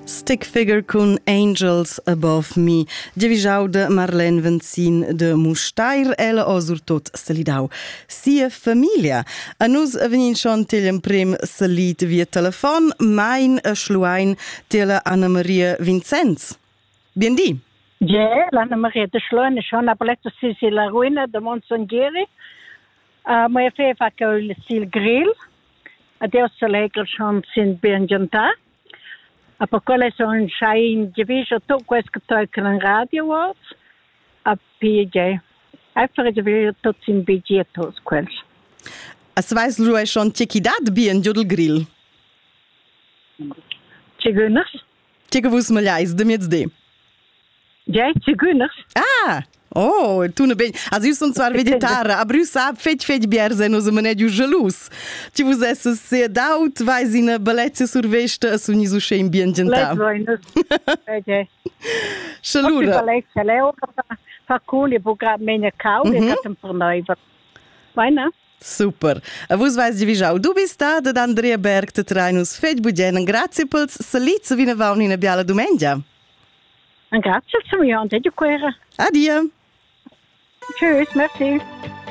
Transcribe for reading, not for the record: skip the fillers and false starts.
Stick Figure con Angels Above Me. Giavigiau de Marlene Venzin de Mustair, ella ha surtot salidau sia famiglia. A nus venin schon telem prem salit via telefon, mein a schluain tela Anna Maria Vincenz. Biendi? Ja, Anna Maria de Schluain, schon aber letto si la ruina de Monsanghieri. Ma fa il grill. Adesso se leggo schon sin ben giunta. Aber quelle sono schein diviso tutto questo che tocca in radio was. A PJ. Einfach diviso tutto in budgetos quels. As weiß du schon tiekidat bien jodel grill. Tigunas? Tiegavus malhais de miedzde. Ja, tigunas. Ah! Oh, tu ne ben. Also, eu sunt zwar vegetara, aber eu sab fetch bierze no se manediu gelus. Ci vus esse se daut, vais in a bellezza survesta a suni su schein bien genta. Let's voinus. Ja. Shalura. Bellezza, leo fa culi buga menia cau, e catem per noi. Vaina? Super. A vus vais divigiau. Du bist da, de Andrea Berg, te trainus fetch budgenen. Grazie pels salit, se vina vaun in a biala domengia. Grazie, zum Jan, de quera. Adia. Tschüss, merci.